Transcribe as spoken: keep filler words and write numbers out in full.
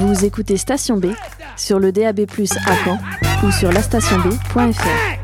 Vous écoutez Station B sur le D A B plus, à Caen ou sur la station b point f r.